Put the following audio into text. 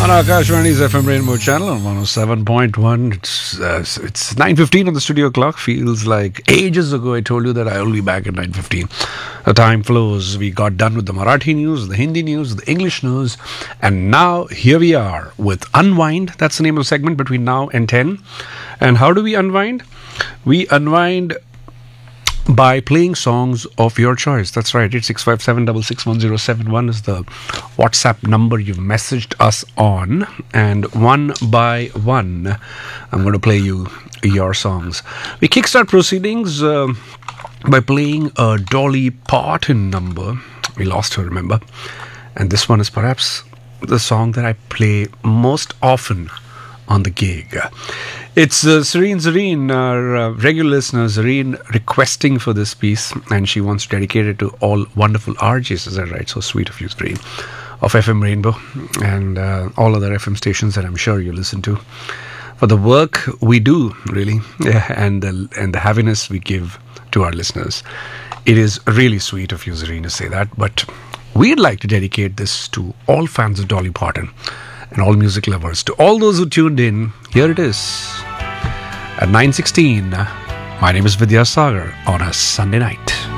on Akashvani's FM Rainbow channel on 107.1. It's 9:15 on the studio clock. Feels like ages ago I told you that I'll be back at 9:15. The time flows. We got done with the Marathi news, the Hindi news, the English news, and now here we are with Unwind. That's the name of the segment between now and 10. And how do we unwind? We unwind by playing songs of your choice. That's right. 8657661071 is the WhatsApp number you've messaged us on. And one by one, I'm going to play you your songs. We kickstart proceedings by playing a Dolly Parton number. We lost her, remember? And this one is perhaps the song that I play most often on the gig. It's Zareen, our regular listener, Zareen, requesting for this piece, and she wants to dedicate it to all wonderful RJs. Is that right? So sweet of you, Zareen, of FM Rainbow and all other FM stations that I'm sure you listen to, for the work we do, really, and the happiness we give to our listeners. It is really sweet of you, Zareen, to say that, but we'd like to dedicate this to all fans of Dolly Parton and all music lovers. To all those who tuned in, here it is at 9:16. My name is Vidya Sagar on a Sunday night.